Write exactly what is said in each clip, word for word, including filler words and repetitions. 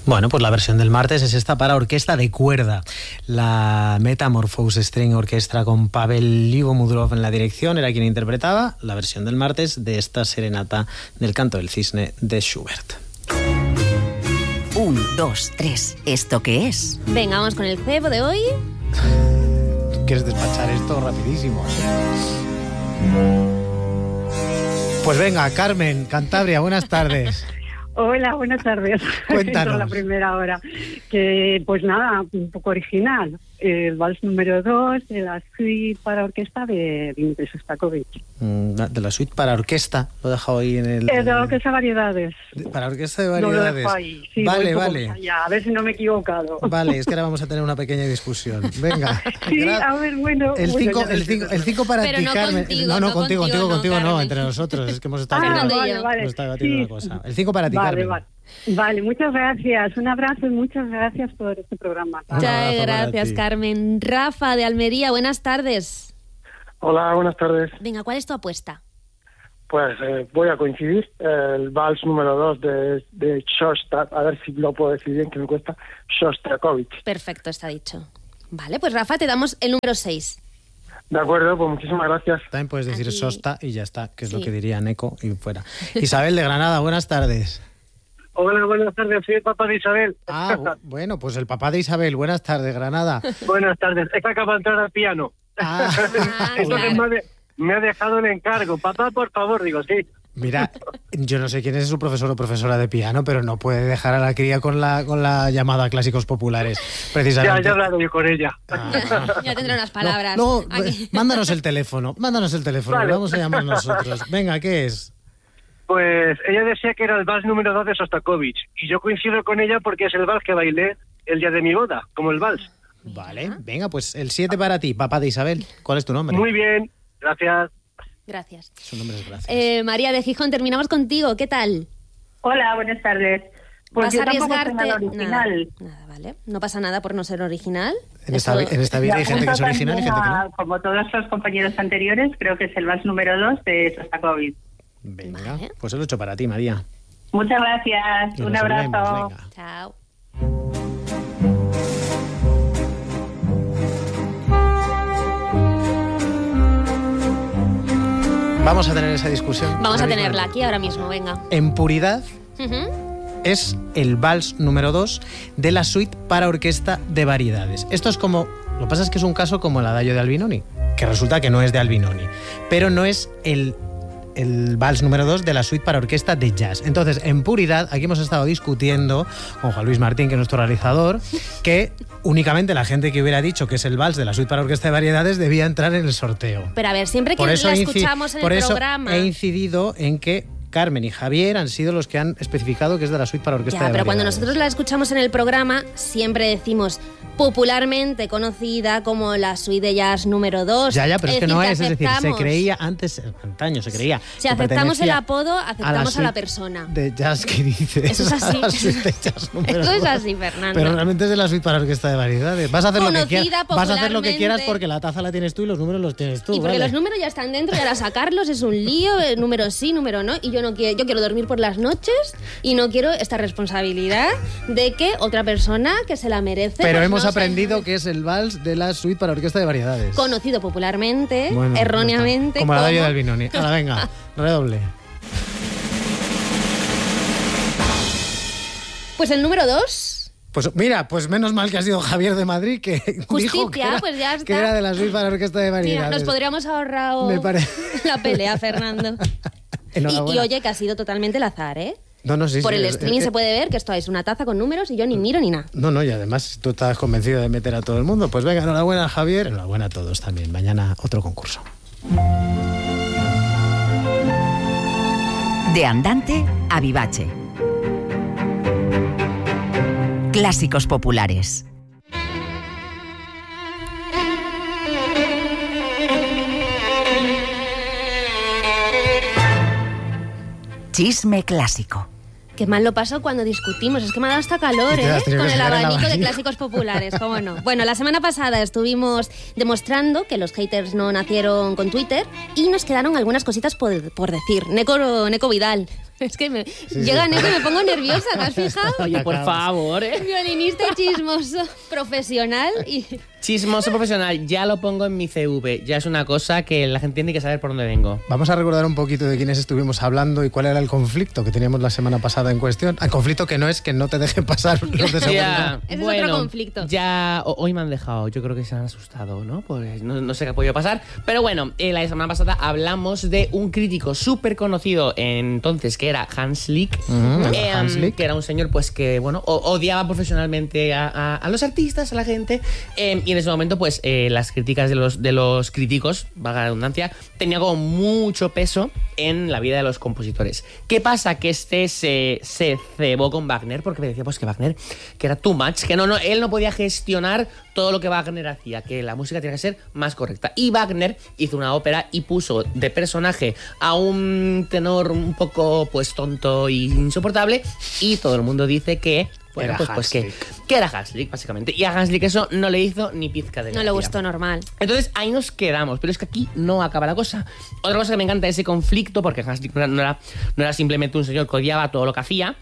Bueno, pues la versión del martes es esta para orquesta de cuerda. La Metamorphose String Orchestra con Pavel Livomudrov en la dirección era quien interpretaba la versión del martes de esta serenata del Canto del Cisne de Schubert. Un, dos, tres. ¿Esto qué es? Venga, vamos con el cebo de hoy. ¿Quieres despachar esto rapidísimo? Pues venga, Carmen, Cantabria, buenas tardes. Hola, buenas tardes. Cuéntanos. La primera hora. Que, pues nada, un poco original. El vals número dos de la suite para orquesta de Dimitri Shostakovich. De la suite para orquesta, lo he dejado ahí en el... Eh, de orquesta variedades. Para orquesta de variedades. No lo dejo ahí. Sí, vale, vale. Allá, a ver si no me he equivocado. Vale, es que ahora vamos a tener una pequeña discusión. Venga. Sí, a ver, bueno... El bueno, 5 el cinco, el cinco para Pero ti, no Carmen. contigo, no, no, no contigo, contigo, contigo, contigo, no, no, Carmen. entre nosotros. Es que hemos estado... Ah, Fernando y vale, yo. vale. Hemos estado debatiendo Sí. una cosa. El cinco para ti, Vale, Carmen. vale. Vale, muchas gracias. Un abrazo y muchas gracias por este programa. Un Muchas abrazo para gracias, ti. Carmen. Rafa, de Almería, buenas tardes. Hola, buenas tardes. Venga, ¿cuál es tu apuesta? Pues eh, voy a coincidir. El vals número dos de, de Shostak, a ver si lo puedo decir bien, que me cuesta, Shostakovich. Perfecto, está dicho. Vale, pues Rafa, te damos el número seis. De acuerdo, pues muchísimas gracias. También puedes decir Aquí. Sosta y ya está, que es Sí. lo que diría Neko y fuera. Isabel de Granada, buenas tardes. Hola, buenas tardes, soy el papá de Isabel. Ah, bu- bueno, pues el papá de Isabel, buenas tardes, Granada. Buenas tardes, es que acaba de entrar al piano. Ah, Ah, Entonces claro. me, ha de- me ha dejado el encargo. Papá, por favor, digo, sí. mira, yo no sé quién es su profesor o profesora de piano, pero no puede dejar a la cría con la, con la llamada a clásicos populares, Ya, precisamente. ya he hablado yo con ella. Ah. Ya tendré unas palabras. No, no, Aquí. mándanos el teléfono, mándanos el teléfono, Vale. lo vamos a llamar nosotros. Venga, ¿qué es? Pues ella decía que era el vals número dos de Shostakovich. Y yo coincido con ella porque es el vals que bailé el día de mi boda, como el vals. Vale, venga, pues el siete para ti, papá de Isabel. ¿Cuál es tu nombre? Muy bien, gracias. Gracias. Su nombre es Gracias. Eh, María de Gijón, terminamos contigo. ¿Qué tal? Hola, buenas tardes. Pues ¿Vas yo a tampoco sé arriesgarte? nada original. Nada, nada, vale. No pasa nada por no ser original. en, esta, Eso- en esta vida hay gente que es original y gente que no. Como todos los compañeros anteriores, creo que es el vals número dos de Shostakovich. Venga, Vale. pues el ocho para ti, María. Muchas gracias. Y Un nos abrazo. vemos, venga. Chao. Vamos a tener esa discusión. Vamos a ahora tenerla mismo. aquí ahora mismo, venga. En puridad Ujú. es el vals número dos de la suite para orquesta de variedades. Esto es como... Lo que pasa es que es un caso como el adagio de Albinoni, que resulta que no es de Albinoni, pero no es el, el vals número dos de la suite para orquesta de jazz. Entonces, en puridad, aquí hemos estado discutiendo con Juan Luis Martín, que es nuestro realizador, que únicamente la gente que hubiera dicho que es el vals de la suite para orquesta de variedades debía entrar en el sorteo. Pero a ver, siempre que Por eso, la he inci- escuchamos en por el eso programa... he incidido en que Carmen y Javier han sido los que han especificado que es de la suite para orquesta Ya, de pero cuando variedades. nosotros la escuchamos en el programa, siempre decimos popularmente conocida como la suite de jazz número dos. Ya, ya, pero es, que no es, es decir, se aceptamos- creía antes, antaño se creía. Si que aceptamos el pertenecía apodo, aceptamos a la suite persona. De jazz que dices. Eso es así. A la suite de jazz número Eso es dos. así, Fernando. Pero realmente es de la suite para orquesta de variedades. Vas a hacer lo que Conocida quieras. Vas a hacer lo que popularmente. quieras porque la taza la tienes tú y los números los tienes tú. Y porque ¿vale? los números ya están dentro y ahora sacarlos es un lío, eh, número sí, número no, y yo no quiero, yo quiero dormir por las noches y no quiero esta responsabilidad de que otra persona que se la merece. Pero pues, hemos no se- aprendido que es el vals de la suite para orquesta de variedades. conocido popularmente, Bueno, erróneamente, como el adagio de como- Albinoni. Ahora venga, redoble. Pues el número dos. Pues mira, pues menos mal que ha sido Javier de Madrid que dijo que Justicia, era, pues ya está. que era de la suite para orquesta de variedades. Mira, nos podríamos ahorrar Me pare- la pelea, Fernando. Y, Enhorabuena. y oye, que ha sido totalmente el azar, ¿eh? No, no, sí, Por sí, el es- streaming es- se puede ver que esto es una taza con números y yo ni miro ni nada. No, no, y además tú estás convencido de meter a todo el mundo. Pues venga, enhorabuena, Javier. Enhorabuena a todos también. Mañana otro concurso. De andante a vivace. Clásicos populares. Chisme clásico. Qué mal lo paso cuando discutimos. Es que me ha dado hasta calor, Y te ¿eh? has tenido Con que el sacar el abanico de abanico. clásicos populares, ¿cómo no? Bueno, la semana pasada estuvimos demostrando que los haters no nacieron con Twitter y nos quedaron algunas cositas por, por decir. Neko, Neko Vidal. Es que me, sí, llegan sí, eso y me pongo nerviosa, ¿te has fijado? Oye, por favor, ¿eh? Violinista y chismoso profesional y... Chismoso profesional, ya lo pongo en mi C V. Ya es una cosa que la gente tiene que saber por dónde vengo. Vamos a recordar un poquito de quiénes estuvimos hablando y cuál era el conflicto que teníamos la semana pasada en cuestión. El conflicto que no es que no te dejen pasar los de seguridad. Ese bueno, es otro conflicto. Ya hoy me han dejado, yo creo que se han asustado, ¿no? Pues no, no sé qué ha podido pasar. Pero bueno, eh, la semana pasada hablamos de un crítico súper conocido entonces, que era Hans Lick. Mm, eh, Hans Lick. Que era un señor pues que, bueno, odiaba profesionalmente a, a, a los artistas, a la gente. Eh, y en ese momento, pues, eh, las críticas de los, de los críticos, valga la redundancia, tenía como mucho peso en la vida de los compositores. ¿Qué pasa? Que este se, se cebó con Wagner porque me decía pues que Wagner, que era too much, que no, no, él no podía gestionar todo lo que Wagner hacía, que la música tenía que ser más correcta. Y Wagner hizo una ópera y puso de personaje a un tenor un poco pues tonto e insoportable, y todo el mundo dice que bueno, era pues, pues que, que era Hans Lick, básicamente. Y a Hans Lick eso no le hizo ni pizca de No gracia. le gustó, normal. Entonces ahí nos quedamos, pero es que aquí no acaba la cosa. Otra cosa que me encanta es ese conflicto, porque Hans Lick no era, no era, no era simplemente un señor que odiaba todo lo que hacía,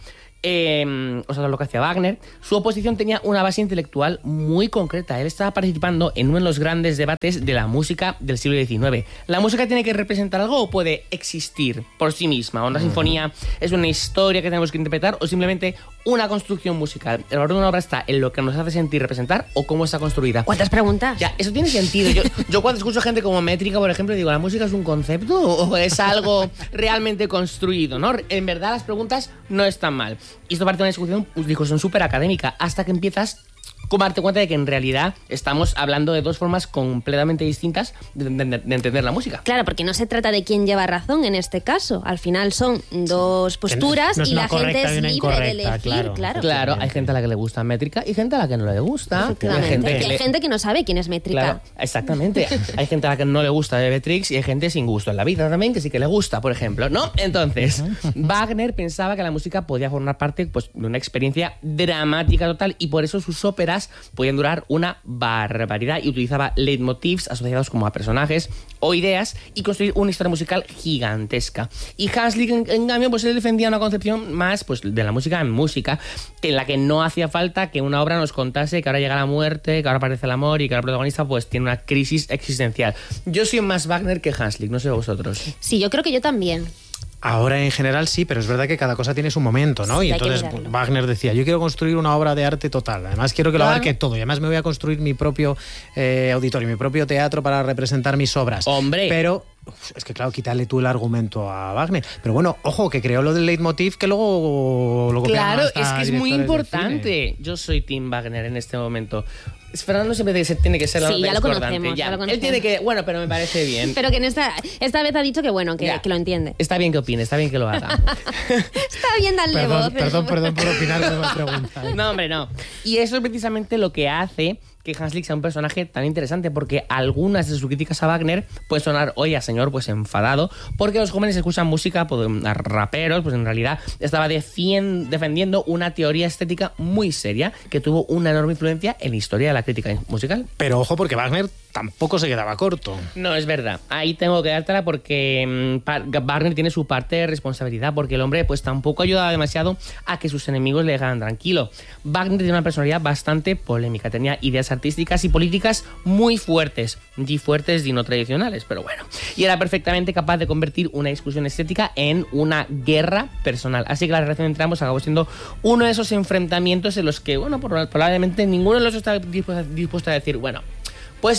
eh, o sea, todo lo que hacía Wagner. Su oposición tenía una base intelectual muy concreta. Él estaba participando en uno de los grandes debates de la música del siglo diecinueve. ¿La música tiene que representar algo o puede existir por sí misma? ¿Una sinfonía es una historia que tenemos que interpretar o simplemente una construcción musical? ¿El valor de una obra está en lo que nos hace sentir representar o cómo está construida? ¿Cuántas preguntas? Ya, eso tiene sentido. Yo, yo cuando escucho gente como Métrica, por ejemplo, digo, ¿la música es un concepto o es algo realmente construido? ¿No? En verdad las preguntas no están mal. Y esto parte de una discusión, una discusión súper académica, hasta que empiezas como a darte cuenta de que en realidad estamos hablando de dos formas completamente distintas de, de, de entender la música. Claro, porque no se trata de quién lleva razón en este caso. Al final son dos posturas no es y la gente correcta y es una libre de incorrecta, elegir, claro. claro. Claro, hay gente a la que le gusta Métrica y gente a la que no le gusta. Efectivamente. Hay gente Y que hay le- gente que no sabe quién es Métrica. Claro, exactamente. Hay gente a la que no le gusta Bebetrix y hay gente sin gusto en la vida también que sí que le gusta, por ejemplo, ¿no? Entonces, Wagner pensaba que la música podía formar parte pues, de una experiencia dramática total y por eso sus óperas podían durar una barbaridad y utilizaba leitmotivs asociados como a personajes o ideas y construir una historia musical gigantesca. Y Hans Lick, en, en cambio, pues él defendía una concepción más pues, de la música en música, en la que no hacía falta que una obra nos contase que ahora llega la muerte, que ahora aparece el amor y que ahora el protagonista pues tiene una crisis existencial. Yo soy más Wagner que Hans Lick, no sé vosotros. Sí, yo creo que yo también. Ahora en general sí, pero es verdad que cada cosa tiene su momento, ¿no? Sí, y hay que entonces mirarlo. Wagner decía, yo quiero construir una obra de arte total, además quiero que lo Claro. abarque todo, y además me voy a construir mi propio eh, auditorio, mi propio teatro para representar mis obras. Hombre. Pero uf, es que claro, quítale tú el argumento a Wagner. Pero bueno, ojo, que creó lo del leitmotiv que luego lo copiaron Claro, hasta es que es muy directores de cine. importante. Yo soy Tim Wagner en este momento. Es- Fernando siempre dice que tiene que ser la Sí, nota ya lo discordante. conocemos, ya lo Él conocemos. tiene que... Bueno, pero me parece bien. Pero que en esta, esta vez ha dicho que bueno, que, Ya. que lo entiende. Está bien que opine, está bien que lo haga. Está bien darle voz. Perdón, perdón, perdón por opinar con la pregunta. No, hombre, no. Y eso es precisamente lo que hace que Hans Lick sea un personaje tan interesante, porque algunas de sus críticas a Wagner pueden sonar hoy a señor pues enfadado, porque los jóvenes escuchan música pues, a raperos, pues en realidad estaba defien- defendiendo una teoría estética muy seria que tuvo una enorme influencia en la historia de la crítica musical. Pero ojo, porque Wagner tampoco se quedaba corto. No, es verdad. Ahí tengo que dártela porque mm, pa- Wagner tiene su parte de responsabilidad, porque el hombre pues tampoco ayudaba demasiado a que sus enemigos le dejaran tranquilo. Wagner tiene una personalidad bastante polémica, tenía ideas artísticas y políticas muy fuertes, y fuertes y no tradicionales, pero bueno. Y era perfectamente capaz de convertir una discusión estética en una guerra personal. Así que la relación entre ambos acabó siendo uno de esos enfrentamientos en los que, bueno, probablemente ninguno de los dos está dispuesto, dispuesto a decir, bueno, pues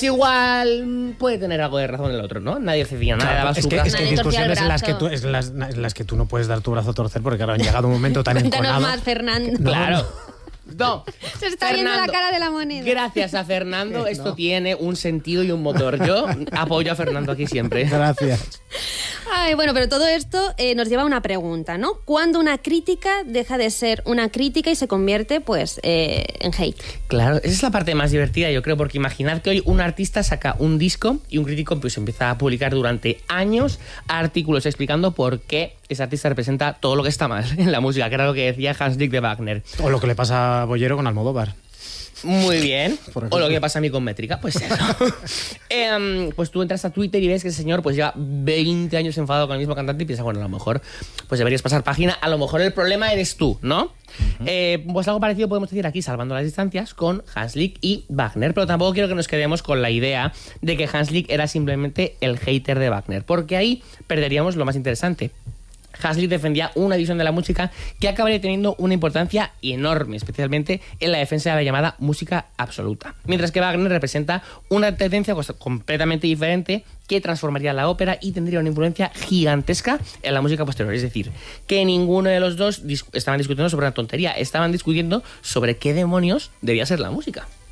igual puede tener algo de razón el otro, ¿no? Nadie cedía, nadie daba Claro, es su que, brazo. es que hay Nadie torcía el discusiones en las que, brazo. tú, es las, en las que tú no puedes dar tu brazo a torcer porque claro, han llegado un momento tan Cuéntanos enconado. más, Fernando. Claro. No. Se está viendo la cara de la moneda. Gracias a Fernando, esto tiene un sentido y un motor. Yo apoyo a Fernando aquí siempre. Gracias. Ay, bueno, pero todo esto eh, nos lleva a una pregunta, ¿no? ¿Cuándo una crítica deja de ser una crítica y se convierte, pues, eh, en hate? Claro, esa es la parte más divertida, yo creo, porque imaginad que hoy un artista saca un disco y un crítico pues empieza a publicar durante años artículos explicando por qué ese artista representa todo lo que está mal en la música, que era lo que decía Hans Lick de Wagner. O lo que le pasa a Bollero con Almodóvar. Muy bien. O lo que pasa a mí con métrica, pues eso. eh, pues tú entras a Twitter y ves que ese señor pues lleva veinte años enfadado con el mismo cantante y piensas, bueno, a lo mejor pues deberías pasar página, a lo mejor el problema eres tú, ¿no? Uh-huh. Eh, pues algo parecido podemos decir aquí, salvando las distancias, con Hanslick y Wagner, pero tampoco quiero que nos quedemos con la idea de que Hanslick era simplemente el hater de Wagner, porque ahí perderíamos lo más interesante. Hanslick defendía una visión de la música que acabaría teniendo una importancia enorme, especialmente en la defensa de la llamada música absoluta. Mientras que Wagner representa una tendencia completamente diferente que transformaría la ópera y tendría una influencia gigantesca en la música posterior. Es decir, que ninguno de los dos dis- estaban discutiendo sobre una tontería, estaban discutiendo sobre qué demonios debía ser la música.